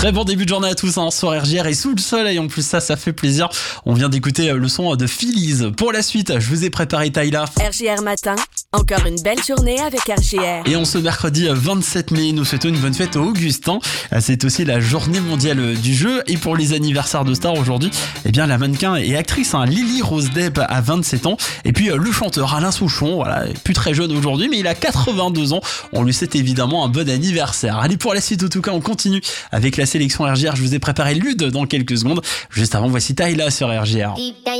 Très bon début de journée à tous sur RJR et sous le soleil. En plus ça fait plaisir. On vient d'écouter le son de Phillies. Pour la suite, je vous ai préparé Tyla. RJR Matin, encore une belle journée avec RJR. Et en ce mercredi 27 mai, nous souhaitons une bonne fête à Augustin. C'est aussi la journée mondiale du jeu. Et pour les anniversaires de stars aujourd'hui, eh bien la mannequin et actrice Lily Rose Depp a 27 ans. Et puis le chanteur Alain Souchon, voilà, plus très jeune aujourd'hui, mais il a 82 ans. On lui souhaite évidemment un bon anniversaire. Allez, pour la suite, en tout cas, on continue avec la sélection RJR. Je vous ai préparé Lude dans quelques secondes. Juste avant, voici Tyla sur RJR.